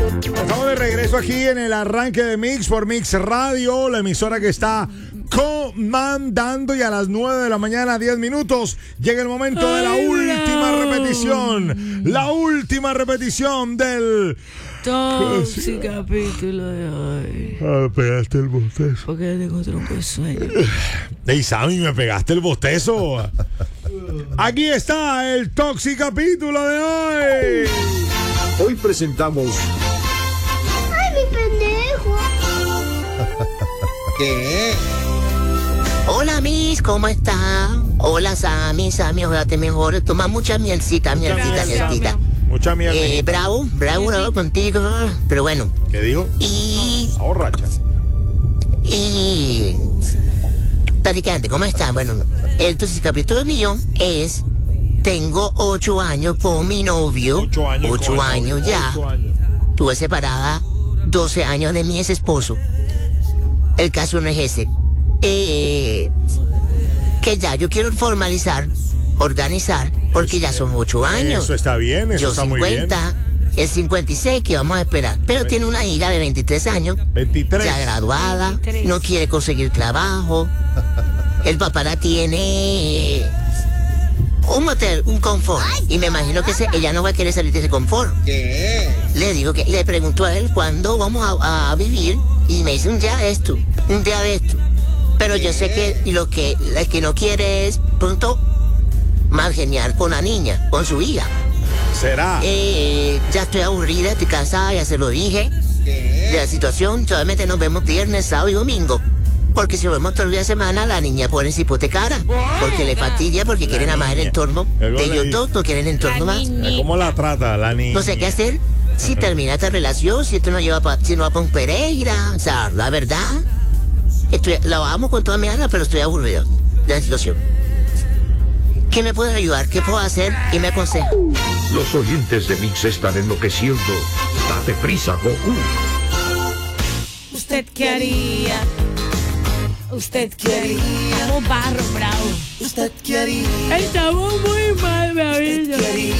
Estamos de regreso aquí en el arranque de Mix por Mix Radio, la emisora que está comandando, y a las 9 de la mañana, 10 minutos, llega el momento de la última repetición. La última repetición del Toxi capítulo de hoy. Pegaste el bostezo. Porque tengo tronco de sueño. Ey, Sammy, me pegaste el bostezo. Aquí está el Toxi capítulo de hoy. Hoy presentamos... ¡Ay, mi pendejo! ¿Qué? Hola, Miss, ¿cómo está? Hola, Sammy, ojalá te mejores. Toma mucha mielcita. Mucha mierda. Bravo contigo. Pero bueno. ¿Qué dijo? Ahorracha. Platicante, ¿cómo está? Bueno, entonces el capítulo mío es... Tengo 8 años con mi novio. 8 años ya. 8 años. Tuve separada 12 años de mi ex esposo. El caso no es ese. Que ya yo quiero formalizar, organizar, porque ya son 8 años. Eso está bien, eso yo está 50, muy bien. El 56 que vamos a esperar. Pero tiene una hija de 23 años. 23. Ya graduada, 23. No quiere conseguir trabajo. El papá la tiene... un motel, un confort. Y me imagino que ella no va a querer salir de ese confort. ¿Qué? Le digo que le pregunto a él cuándo vamos a vivir, y me dice un día de esto. Pero yo sé que lo que no quiere es pronto más genial con la niña, con su hija. ¿Será? Ya estoy aburrida, estoy cansada, ya se lo dije. De la situación, solamente nos vemos viernes, sábado y domingo. Porque si lo vemos todo el día de semana, la niña pone hipotecara. Porque le fastidia, porque quieren La amar el niña. entorno Algo de le ellos dice. dos, no quieren el entorno más. ¿Cómo la trata la niña? No sé qué hacer. Si termina esta relación, si esto no lleva si no va para un Pereira. O sea, la verdad, la amo con toda mi alma, pero estoy aburrido de la situación. ¿Qué me puede ayudar? ¿Qué puedo hacer? ¿Qué me aconseja? Los oyentes de Mix están enloqueciendo. Date prisa, Goku. ¿Usted qué haría? ¿Usted qué haría? Estamos barro, bravo. ¿Usted qué haría? Estamos muy mal, me avisa.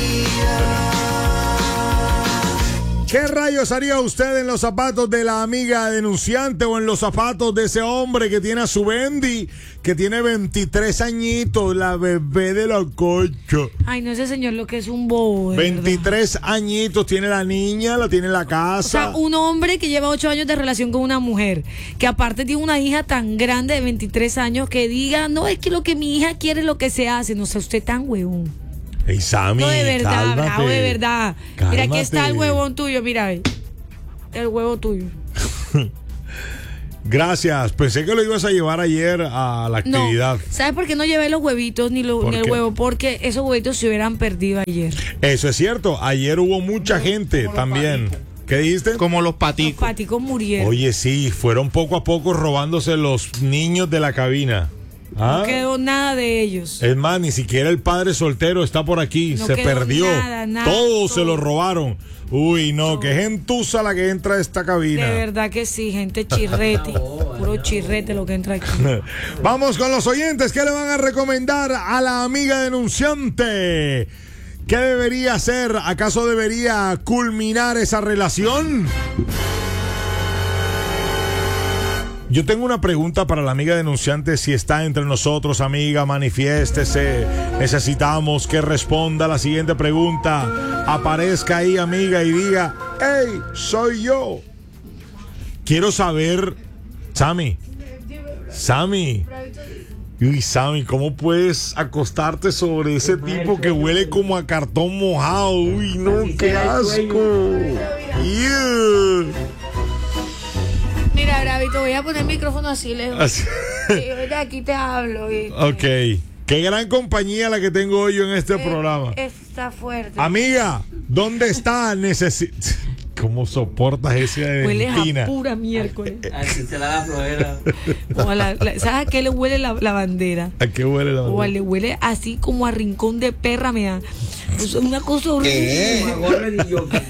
¿Qué rayos haría usted en los zapatos de la amiga denunciante o en los zapatos de ese hombre que tiene a su Bendy, que tiene 23 añitos, la bebé de la cocha? Ay, no, ese señor lo que es un bobo, de 23 añitos tiene la niña, la tiene en la casa. O sea, un hombre que lleva 8 años de relación con una mujer, que aparte tiene una hija tan grande de 23 años, que diga, no, es que lo que mi hija quiere es lo que se hace. No sea usted tan huevón. Ey, Sammy, No, de verdad, cálmate. bravo, de verdad. Mira, aquí está el Cálmate. huevón tuyo, mira. El huevo tuyo. Gracias, pensé que lo ibas a llevar ayer a la No, actividad. ¿sabes por qué no llevé los huevitos ni ¿Por el qué? huevo? Porque esos huevitos se hubieran perdido ayer. Eso es cierto, ayer hubo mucha gente también. ¿Qué dijiste? Como los Los paticos. paticos murieron. Oye, sí, fueron poco a poco robándose los niños de la cabina. ¿Ah? No quedó nada de ellos. Es más, ni siquiera el padre soltero está por aquí. No se quedó perdió. nada, todo se todo. lo robaron. Uy, no, qué gentuza la que entra a esta cabina. De verdad que sí, gente chirrete. Puro chirrete lo que entra aquí. Vamos con los oyentes. ¿Qué le van a recomendar a la amiga denunciante? ¿Qué debería hacer? ¿Acaso debería culminar esa relación? Yo tengo una pregunta para la amiga denunciante. Si está entre nosotros, amiga, manifiéstese. Necesitamos que responda a la siguiente pregunta. Aparezca ahí, amiga, y diga: ¡Hey, soy yo! Quiero saber, Sammy. Uy, Sammy, ¿cómo puedes acostarte sobre ese tipo que huele como a cartón mojado? Uy, no, qué asco. Yeah. Mira, Bravito, voy a poner el micrófono así lejos. Así- Sí, de aquí te hablo. ¿viste? Ok. Qué gran compañía la que tengo hoy en este programa. Está fuerte. Amiga, ¿dónde está? ¿Cómo soportas esa Huele Argentina? a pura miércoles. Así se la da flojera. Como ¿sabes a qué le huele la bandera? ¿A qué huele la O le huele así como a rincón de perra, me da. Es una cosa horrible. Como a gorra de yoga.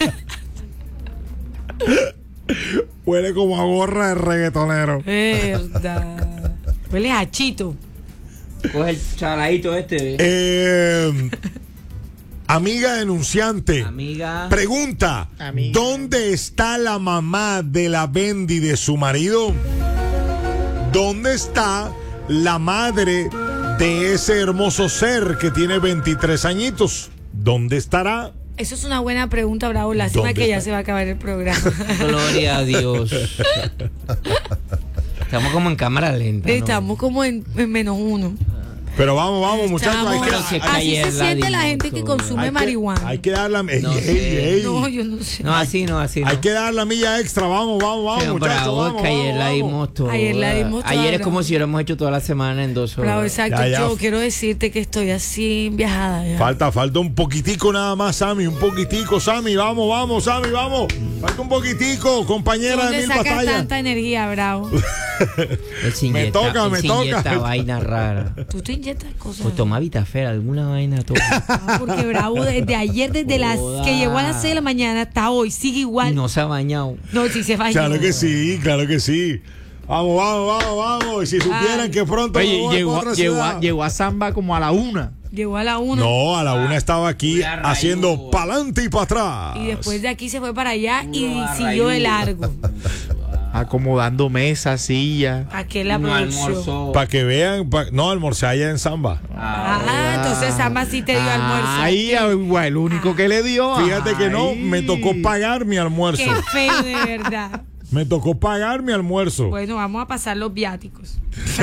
Huele como a gorra de reggaetonero. Verdad. Huele a chito. Coge el chaladito este. ¿Ve? Amiga denunciante. Amiga. Pregunta. Amiga. ¿Dónde está la mamá de la Bendy de su marido? ¿Dónde está la madre de ese hermoso ser que tiene 23 añitos? ¿Dónde estará? Eso es una buena pregunta, Bravo. Lástima ¿Dónde que ya está? se va a acabar el programa. Gloria a Dios. Estamos como en cámara lenta. ¿no? Estamos como en -1. Pero vamos, muchachos. Estamos- que así calle se es la siente la Dimoto. gente que consume Hay que- marihuana. Hay que dar la... Ey, No ey, sé. ey. No, yo no sé. No, así no. Hay que dar la milla extra. Vamos, Pero muchachos. bravo, Vamos, es que ayer la vamos. dimos toda. Ayer la dimos toda, Ayer es bravo. como si hubiéramos hecho toda la semana en 2 horas. Bravo, exacto. Ya. Yo quiero decirte que estoy así viajada ya. Falta un poquitico nada más, Sammy. Un poquitico, Sammy. Vamos, Sammy, vamos. Falta un poquitico, compañera de ¿Dónde mil sacas batallas. tanta energía, Bravo? Él se Me inyecta- toca, él me se toca. inyecta vaina rara. Tú te inyectas cosas. Pues toma Vitafera, alguna vaina toma. Ah, porque Bravo desde ayer, desde las Joda. que llegó a las 6 de la mañana hasta hoy, sigue igual. Y no se ha bañado. No, sí se falló. Claro que sí. Vamos. Y si supieran Ay. que pronto me Oye, voy llegó, para otra llegó, ciudad. a, llegó a Samba como a la 1. Llegó a la 1 No, a la una estaba aquí Muy arraigo. haciendo pa'lante y para atrás. y después de aquí se fue para allá y Puro siguió de arraigo. largo. Acomodando mesas, sillas. Aquí la No producción. almorzó. Para que vean, no, almorcé allá en Samba. Ah, entonces Samba sí te dio almuerzo. Ay, igual, el único que le dio. Fíjate que no, Ay. me tocó pagar mi almuerzo. Qué feo, de verdad. Me tocó pagar mi almuerzo. Bueno, vamos a pasar los viáticos.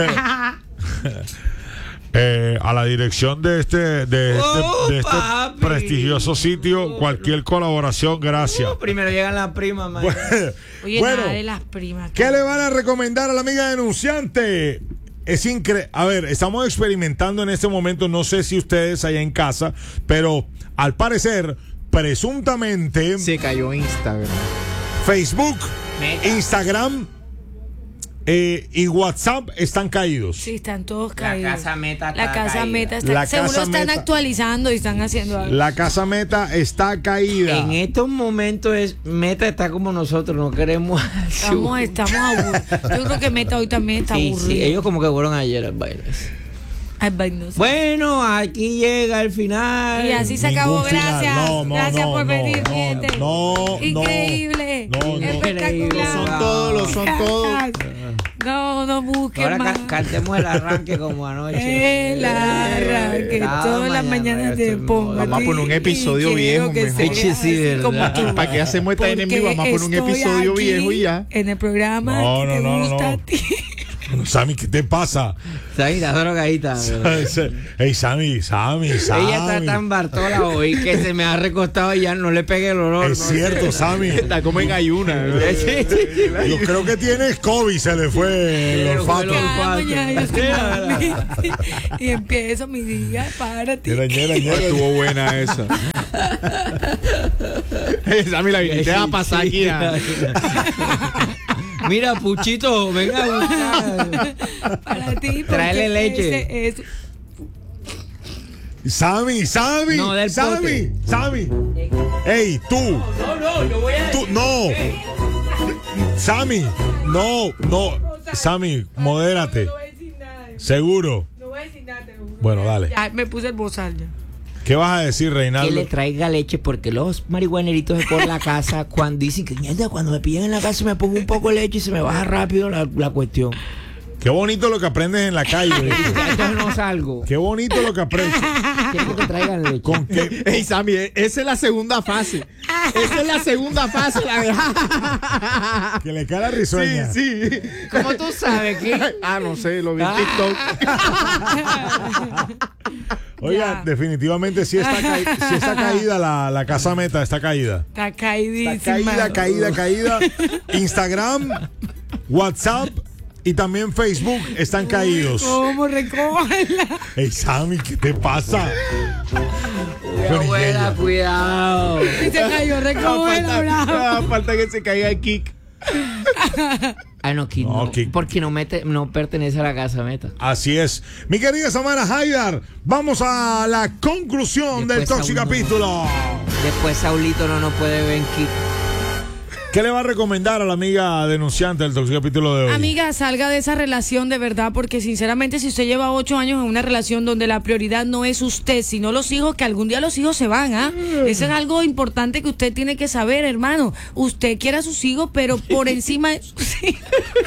A la dirección de este papi. prestigioso sitio, cualquier colaboración, gracias. Primero llegan las primas, man. Oye, Bueno, nada de las primas. ¿qué le van a recomendar a la amiga denunciante? Es increíble. A ver, estamos experimentando en este momento, no sé si ustedes allá en casa, pero al parecer, presuntamente, Se cayó Instagram. Facebook, Meta. Instagram y WhatsApp están caídos. Sí, están todos La caídos. casa Meta La está casa caída. Meta está. La Seguro casa están Meta. actualizando y están haciendo algo. La casa Meta está caída. En estos momentos Meta está como nosotros, no queremos. Estamos aburridos. Yo creo que Meta hoy también está Sí, aburrido. sí, ellos como que fueron ayer al baile. Ay, no sé. Bueno, aquí llega el final. Y así se Ningún acabó, final. gracias. No, Gracias por venir, no, gente. no, Increíble. no, no. Espectacular. Lo son todos, lo son todos. No busques Ahora más. cantemos el arranque como anoche. El arranque. Cada Todas las mañana mañanas te estoy pongo. modo. Vamos a poner un episodio viejo, mejor. Eche, sí, verdad. ¿Para qué hacemos esta Porque enemigo? Vamos a poner un estoy episodio aquí viejo y ya. En el programa No, que no, te no, gusta no. a ti. Sammy, ¿qué te pasa? Sammy, la drogadita. Hey, Sammy. Ella está tan Bartola hoy que se me ha recostado y ya no le pegue el olor. Es no cierto, sé. Sammy. Está como en ayuna. Yo creo que tienes COVID, se le fue el olfato. Cada mañana yo estoy Sí, mami. Y empiezo mi día para ti. Ñera. Estuvo buena esa. Sammy, la viniste a pasar aquí. Mira, Puchito, venga a buscar. Para ti. porque Tráele leche. ese es- Sammy. No, del pote. Sammy. Ey, tú. No, yo voy a. Tú, no. Sammy, no. Sammy, modérate. No voy a decir nada. Seguro. No voy a decir nada. te lo juro. Bueno, dale. Ya, me puse el bozal ya. ¿Qué vas a decir, Que le Reinaldo? traiga leche porque los marihuaneritos por la casa cuando dicen que mierda, cuando me pillan en la casa me pongo un poco de leche y se me baja rápido la cuestión. Qué bonito lo que aprendes en la calle. ¿viste? Ya, entonces no salgo. Qué bonito lo que aprendes. Quiero que traigan leche. ¿Con qué? Ey, Sammy, esa es la segunda fase. Esa es la segunda fase. Que le cae la risueña. Sí. ¿Cómo tú sabes que? No sé, lo vi en TikTok. Oiga, Ya. definitivamente sí está caída la casa Meta, está caída. Está caídísima. Está caída. Instagram, WhatsApp y también Facebook están caídos. ¿Cómo recógela? Ey, Sammy, ¿qué te pasa? Abuela, cuidado. Se cayó, recógela, bravo. Falta que se caiga el kick. Ah, no, Kid, No, no, Kid. porque no pertenece a la casa Meta. Así es. Mi querida Samara Haidar, vamos a la conclusión del Después tóxico a uno. capítulo. Después Saulito no nos puede ver en Kid. ¿Qué le va a recomendar a la amiga denunciante del Tóxico capítulo de hoy? Amiga, salga de esa relación de verdad, porque sinceramente si usted lleva 8 años en una relación donde la prioridad no es usted, sino los hijos, que algún día los hijos se van, ¿ah? Eso es algo importante que usted tiene que saber, hermano. Usted quiere a sus hijos, pero por encima de sus hijos.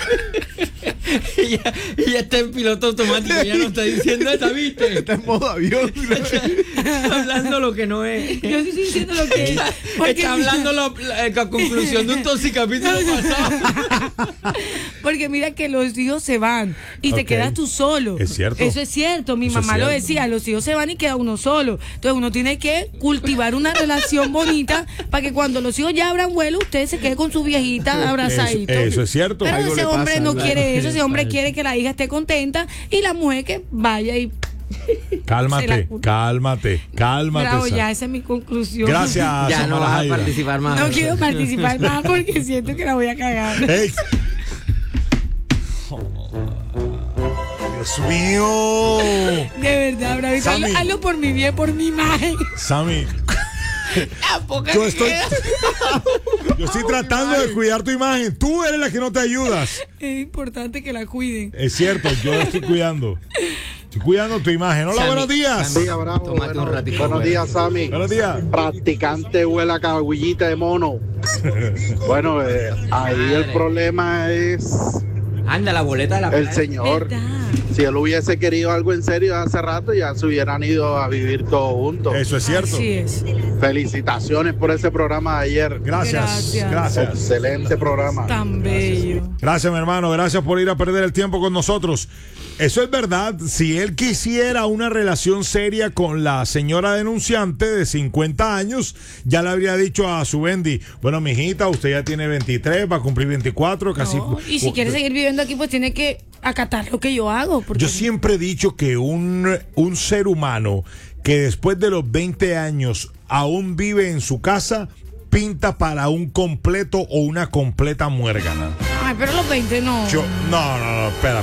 Ella está en piloto automático, ya no está diciendo esa, ¿viste? Está en modo avión. Está hablando lo que no es. Yo sí estoy diciendo lo que es. Porque Está hablando la conclusión de un capítulo pasado. Porque mira que los hijos se van y te Ok. quedas tú solo. Es cierto. Eso es cierto. Mi Eso es mamá lo cierto. decía, los hijos se van y queda uno solo. Entonces uno tiene que cultivar una relación bonita para que cuando los hijos ya abran vuelo, usted se quede con su viejita abrazadito. Eso es cierto. Pero Algo ese le hombre pasa, no claro. quiere eso, ese hombre quiere que la hija esté contenta y la mujer que vaya y... Cálmate, cálmate, cálmate. Bravo, Sa. ya esa es mi conclusión. Gracias, Ya no Samara vas a Jaira. participar más. No quiero participar más porque siento que la voy a cagar. Ey. Dios mío. De verdad, Bravito. Sammy. Hazlo por mi bien, por mi imagen. Sammy, yo estoy tratando de cuidar tu imagen. Tú eres la que no te ayudas. Es importante que la cuiden. Es cierto, yo la estoy cuidando. Estoy cuidando tu imagen. Hola, Sammy, buenos días. Sammy. Día, bravo. Tómate un ratito, Buenos güey. días, Sammy. Buenos días. Practicante huele a caguillita de mono. Bueno, ahí el problema es Anda, la boleta de la el playa. señor. ¿Verdad? Si él hubiese querido algo en serio hace rato, ya se hubieran ido a vivir todos juntos. Eso es cierto. Así es. Felicitaciones por ese programa de ayer. Gracias, Gracias. gracias. Excelente programa. Tan bello. Gracias, mi hermano. Gracias por ir a perder el tiempo con nosotros. Eso es verdad. Si él quisiera una relación seria con la señora denunciante de 50 años, ya le habría dicho a su Bendy, bueno, mijita, usted ya tiene 23, va a cumplir 24, casi. No, y si quiere seguir viviendo aquí, pues tiene que acatar lo que yo hago. Porque Yo siempre he dicho que un ser humano que después de los 20 años aún vive en su casa, pinta para un completo o una completa muérgana. Ay, pero los 20 no. No, espera.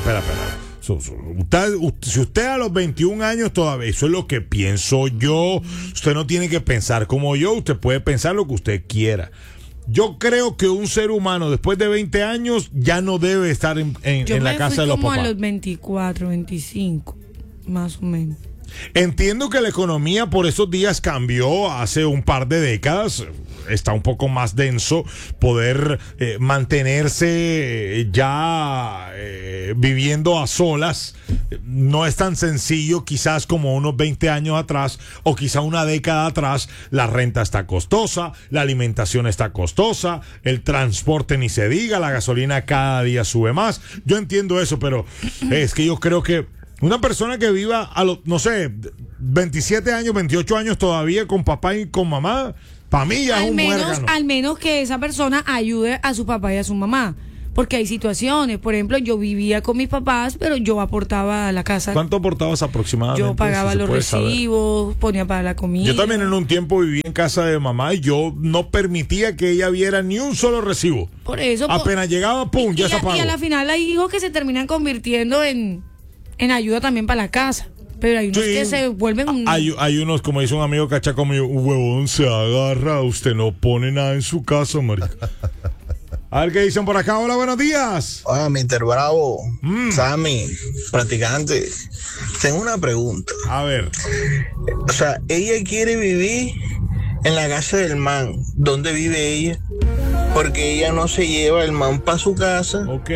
Si usted a los 21 años todavía, eso es lo que pienso yo. Usted no tiene que pensar como yo, usted puede pensar lo que usted quiera. Yo creo que un ser humano después de 20 años ya no debe estar en Yo la me casa fui de los como papás. a los 24, 25, más o menos. Entiendo que la economía por esos días cambió hace un par de décadas. Está un poco más denso poder mantenerse ya viviendo a solas. No es tan sencillo quizás como unos 20 años atrás o quizá una década atrás. La renta está costosa, la alimentación está costosa, el transporte ni se diga, la gasolina cada día sube más. Yo entiendo eso, pero es que yo creo que una persona que viva a los, no sé, 27 años, 28 años todavía con papá y con mamá, para mí ya es un muérgano. Al menos que esa persona ayude a su papá y a su mamá. Porque hay situaciones, por ejemplo, yo vivía con mis papás, pero yo aportaba a la casa. ¿Cuánto aportabas aproximadamente? Yo pagaba si se los puede saber? recibos, ponía para la comida. Yo también en un tiempo viví en casa de mamá y yo no permitía que ella viera ni un solo recibo. Por eso. Apenas llegaba, pum, ya se y apagó. a la final hay hijos que se terminan convirtiendo en ayuda también para la casa. Pero hay unos Sí. que se vuelven Hay unos, como dice un amigo cachaco mío, huevón, se agarra, usted no pone nada en su casa, marica. A ver qué dicen por acá. Hola, buenos días. Hola, Mr. Bravo, Sammy, practicante. Tengo una pregunta. A ver. O sea, ella quiere vivir en la casa del man. ¿Dónde vive ella? Porque ella no se lleva el man para su casa Ok.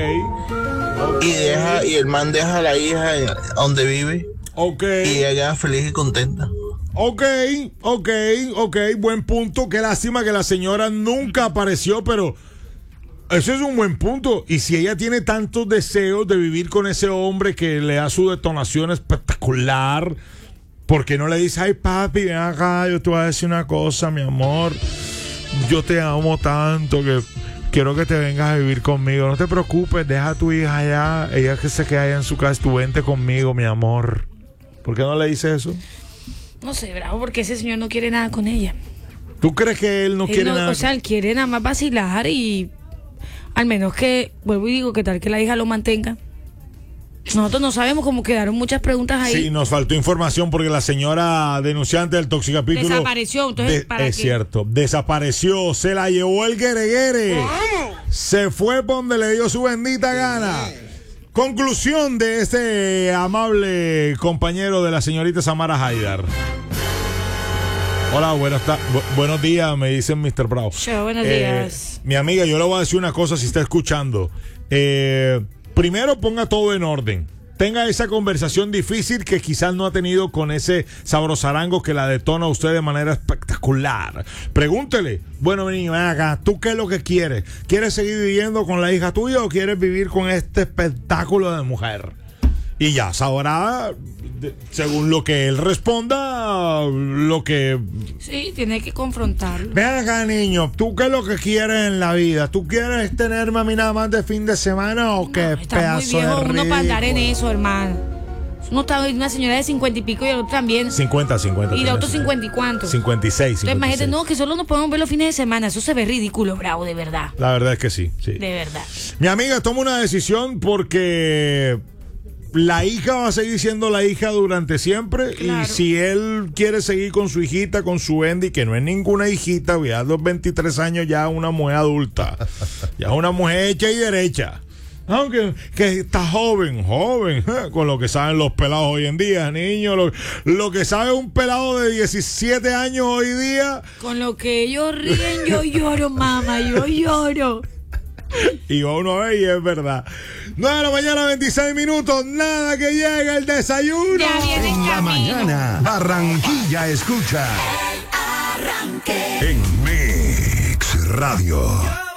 y el man deja a la hija donde vive Ok. y ella queda feliz y contenta. Ok, buen punto. Qué lástima que la señora nunca apareció, pero eso es un buen punto. Y si ella tiene tantos deseos de vivir con ese hombre que le da su detonación espectacular, ¿por qué no le dice, ay papi, ven acá, yo te voy a decir una cosa, mi amor? Yo te amo tanto que quiero que te vengas a vivir conmigo. No te preocupes, deja a tu hija allá, ella que se queda allá en su casa, tú vente conmigo, mi amor. ¿Por qué no le dice eso? No sé, bravo, porque ese señor no quiere nada con ella. ¿Tú crees que él no Él quiere no- nada? O sea, él quiere nada más vacilar y al menos que, vuelvo y digo, que tal que la hija lo mantenga. Nosotros no sabemos cómo quedaron muchas preguntas ahí. Sí, nos faltó información porque la señora denunciante del Toxicapítulo desapareció, entonces ¿para es qué? Cierto, desapareció, se la llevó el guereguere. Se fue por donde le dio su bendita gana. Conclusión de este amable compañero de la señorita Samara Haidar. Hola, buenos días, me dicen Mr. Bravo. Chao, buenos días. Mi amiga, yo le voy a decir una cosa si está escuchando. Primero ponga todo en orden. Tenga esa conversación difícil que quizás no ha tenido con ese sabrosarango que la detona a usted de manera espectacular. Pregúntele, bueno, mi niño, ven acá, ¿tú qué es lo que quieres? ¿Quieres seguir viviendo con la hija tuya o quieres vivir con este espectáculo de mujer? Y ya sabrá, según lo que él responda, lo que... Sí, tiene que confrontarlo. Ven acá, niño, ¿tú qué es lo que quieres en la vida? ¿Tú quieres tenerme a mí nada más de fin de semana o qué Está pedazo muy viejo de uno para andar en ridículo? eso, hermano. Uno está una señora de 50 y pico y el otro también. 50. Y el otro 50 y cuánto. 56. Entonces imagínate, no, que solo nos podemos ver los fines de semana. Eso se ve ridículo, Bravo, de verdad. La verdad es que sí. De verdad. Mi amiga toma una decisión porque la hija va a seguir siendo la hija durante siempre. Claro. Y si él quiere seguir con su hijita, con su Andy, que no es ninguna hijita, ya a los 23 años ya es una mujer adulta. Ya es una mujer hecha y derecha. Aunque que está joven, con lo que saben los pelados hoy en día, niños. Lo que sabe un pelado de 17 años hoy día. Con lo que ellos ríen, yo lloro, mamá, yo lloro. Y va uno a ver y es verdad. 9 de la mañana, 26 minutos. Nada que llegue el desayuno. Ya viene en En la camino. mañana, Barranquilla escucha El Arranque. en Mix Radio.